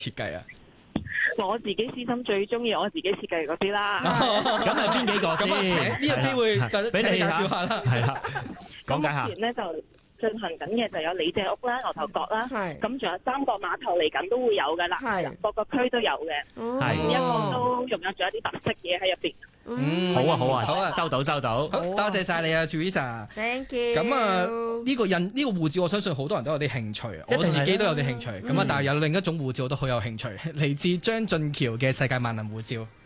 設計啊？ 我自己私心最中意我自己設計嗰啲啦。 咁係邊幾個先？ 咁啊，請呢個機會俾你請你介紹下啦。 係啦，講解下咁目前咧就進行緊嘅就有李鄭屋啦、牛頭角啦， 係咁仲有三角碼頭嚟緊都會有噶啦， 係各個區都有嘅， 係一個都融入咗一啲特色嘢喺入邊。 好啊好好啊啊，收到收到。 好，多謝晒你啊 Teresa。 ，thank you。 咁啊，呢個護照我相信好多人都有啲興趣， 一定係我自己都有啲興趣。咁啊，但係有另一種護照我都好有興趣，嚟自張俊橋嘅世界萬能護照。